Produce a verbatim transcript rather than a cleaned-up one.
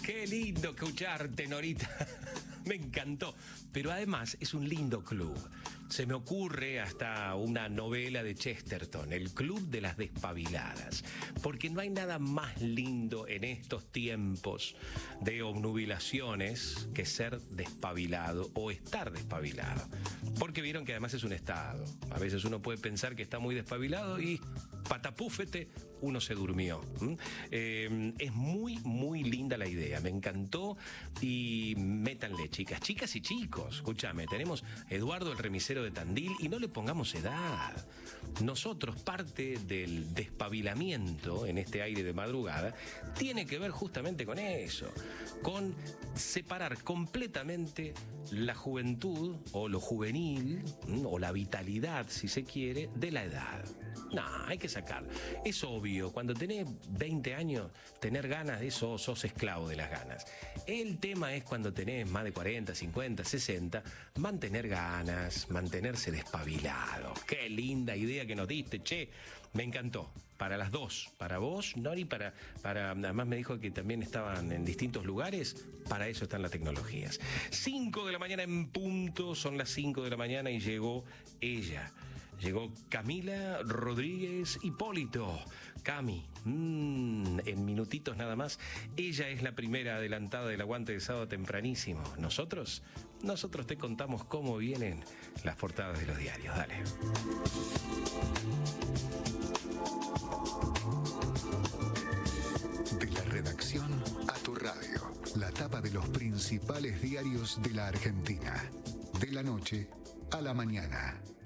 Qué lindo escucharte, Norita. Me encantó. Pero además es un lindo club. Se me ocurre hasta una novela de Chesterton, El Club de las Despabiladas. Porque no hay nada más lindo en estos tiempos de obnubilaciones que ser despabilado o estar despabilado. Porque vieron que además es un estado. A veces uno puede pensar que está muy despabilado y patapúfete, uno se durmió. ¿Mm? Eh, es muy, muy linda la idea. Me encantó y métanle, chicas, chicas y chicos. Escúchame, tenemos Eduardo el remisero de Tandil y no le pongamos edad. Nosotros, parte del despabilamiento en este aire de madrugada tiene que ver justamente con eso, con separar completamente la juventud o lo juvenil o la vitalidad, si se quiere, de la edad. No, hay que sacar. Es obvio, cuando tenés veinte años, tener ganas de eso, sos esclavo de las ganas. El tema es cuando tenés más de cuarenta, cincuenta, sesenta, mantener ganas, mantenerse despabilado. Qué linda idea que nos diste, che. Me encantó. Para las dos. Para vos, Nori, para, para. Además me dijo que también estaban en distintos lugares. Para eso están las tecnologías. cinco de la mañana en punto. Son las cinco de la mañana y llegó ella. Llegó Camila Rodríguez Hipólito. Cami, mmm, en minutitos nada más. Ella es la primera adelantada del aguante de sábado tempranísimo. Nosotros, nosotros te contamos cómo vienen las portadas de los diarios. Dale. De la redacción a tu radio. La tapa de los principales diarios de la Argentina. De la noche a la mañana.